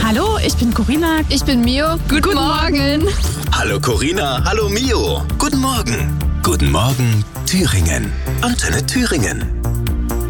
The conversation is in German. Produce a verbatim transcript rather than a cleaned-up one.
Hallo, ich bin Corinna. Ich bin Mio. Guten, Guten Morgen. Morgen. Hallo Corinna, hallo Mio. Guten Morgen. Guten Morgen, Thüringen. Antenne Thüringen.